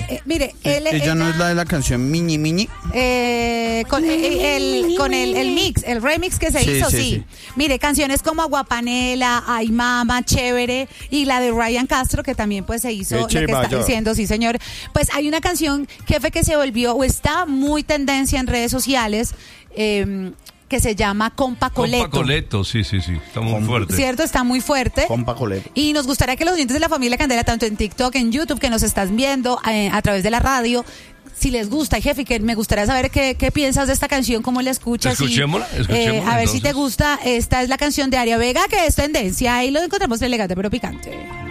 Mire, ella no es la de la canción Mini Mini. Con el mix, el remix que se hizo, sí. Mire, canciones como Aguapanela, Ay Mama, Chévere, y la de Ryan Castro, que también pues se hizo, lo que está diciendo, sí señor. Pues hay una canción, jefe, que se volvió, o está muy tendencia en redes sociales, que se llama Compa Coleto. Compa Coleto, sí, está muy fuerte. ¿Cierto? Está muy fuerte. Compa Coleto. Y nos gustaría que los oyentes de la familia Candela, tanto en TikTok, en YouTube, que nos están viendo a través de la radio, si les gusta, jefe, que me gustaría saber qué piensas de esta canción, cómo la escuchas. Escuchémosla, a ver entonces. Si te gusta. Esta es la canción de Aria Vega, que es tendencia, y lo encontramos elegante pero picante.